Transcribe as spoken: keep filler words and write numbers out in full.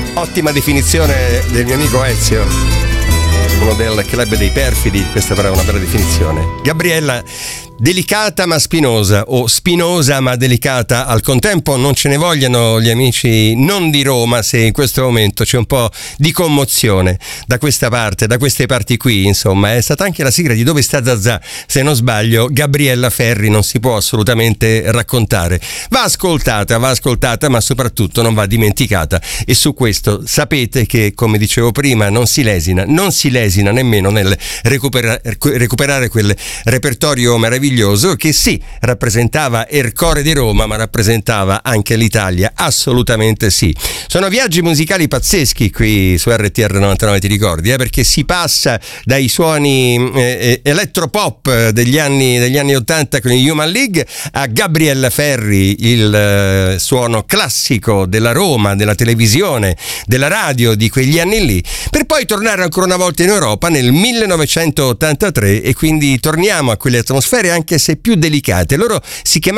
Ottima definizione del mio amico Ezio, uno del club dei perfidi. Questa però è una bella definizione. Gabriella, delicata ma spinosa, o spinosa ma delicata al contempo. Non ce ne vogliano gli amici non di Roma se in questo momento c'è un po' di commozione da questa parte, da queste parti qui. Insomma, è stata anche la sigla di Dove sta Zazà, se non sbaglio. Gabriella Ferri non si può assolutamente raccontare. Va ascoltata, va ascoltata, ma soprattutto non va dimenticata. E su questo sapete che, come dicevo prima, non si lesina, non si lesina nemmeno nel recupera- recuperare quel repertorio meraviglioso che sì, rappresentava Ercore di Roma, ma rappresentava anche l'Italia, assolutamente sì. Sono viaggi musicali pazzeschi qui su R T R novantanove, ti ricordi? Eh? Perché si passa dai suoni eh, elettropop degli anni, degli anni ottanta con i Human League a Gabriella Ferri, il eh, suono classico della Roma, della televisione, della radio di quegli anni lì, per poi tornare ancora una volta in Europa nel millenovecentottantatré, e quindi torniamo a quelle atmosfere anche se più delicate. Loro si chiamavano